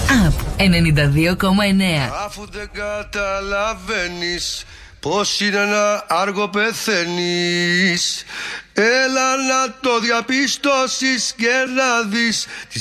ΑΠ 92,9. Αφού δεν καταλαβαίνεις πως είναι ένα άργο πεθαίνεις, έλα να το διαπιστώσεις και να δεις